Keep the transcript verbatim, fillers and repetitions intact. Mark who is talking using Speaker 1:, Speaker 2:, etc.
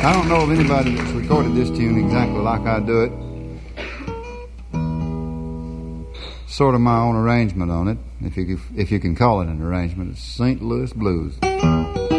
Speaker 1: I don't know of anybody that's recorded this tune exactly like I do it. Sort of my own arrangement on it, if you if you can call it an arrangement. It's Saint Louis Blues.